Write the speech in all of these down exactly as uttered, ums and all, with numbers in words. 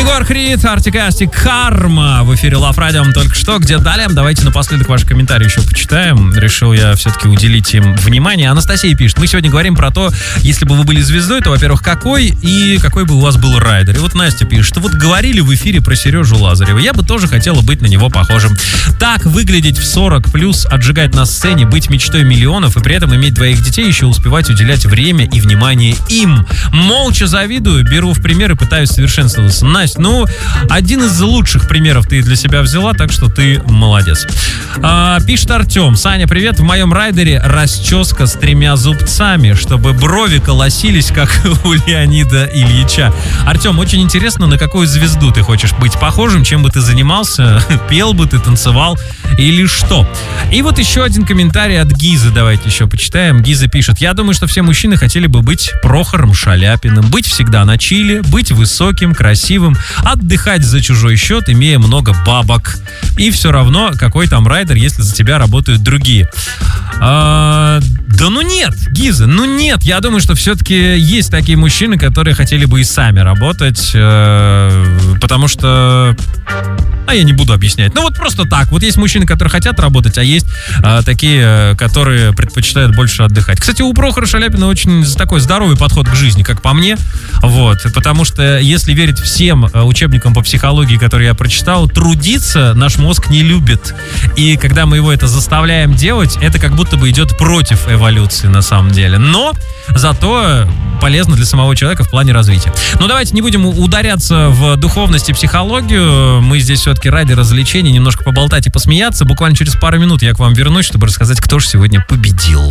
Егор Крид, Артик Асти, Карма. В эфире Love Radio только что. Где далее? Давайте напоследок ваши комментарии еще почитаем. Решил я все-таки уделить им внимание. Анастасия пишет. Мы сегодня говорим про то, если бы вы были звездой, то, во-первых, какой и какой бы у вас был райдер. И вот Настя пишет, что вот говорили в эфире про Сережу Лазарева. Я бы тоже хотела быть на него похожим. Так выглядеть в сорок плюс, отжигать на сцене, быть мечтой миллионов и при этом иметь двоих детей, еще успевать уделять время и внимание им. Молча завидую, беру в пример и пытаюсь совершенствоваться. Настя, ну, один из лучших примеров ты для себя взяла, так что ты молодец. А, пишет Артем. Саня, привет. В моем райдере расческа с тремя зубцами, чтобы брови колосились, как у Леонида Ильича. Артем, очень интересно, на какую звезду ты хочешь быть похожим, чем бы ты занимался, пел бы ты, танцевал или что. И вот еще один комментарий от Гизы, давайте еще почитаем. Гиза пишет, я думаю, что все мужчины хотели бы быть Прохором Шаляпиным, быть всегда на чиле, быть высоким, красивым, отдыхать за чужой счет, имея много бабок. И все равно, какой там райдер, если за тебя работают другие. А, да ну нет, Гиза, ну нет. Я думаю, что все-таки есть такие мужчины, которые хотели бы и сами работать, э, потому что... А я не буду объяснять. Ну вот просто так. Вот есть мужчины, которые хотят работать, а есть а, такие, которые предпочитают больше отдыхать. Кстати, у Прохора Шаляпина очень такой здоровый подход к жизни, как по мне. Вот. Потому что, если верить всем учебникам по психологии, которые я прочитал, трудиться наш мозг не любит. И когда мы его это заставляем делать, это как будто бы идет против эволюции на самом деле. Но зато полезно для самого человека в плане развития. Но давайте не будем ударяться в духовность и психологию. Мы здесь все-таки ради развлечений немножко поболтать и посмеяться. Буквально через пару минут я к вам вернусь, чтобы рассказать, кто же сегодня победил.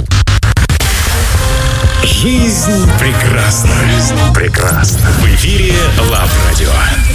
Жизнь прекрасна. Жизнь прекрасна. В эфире Love Radio.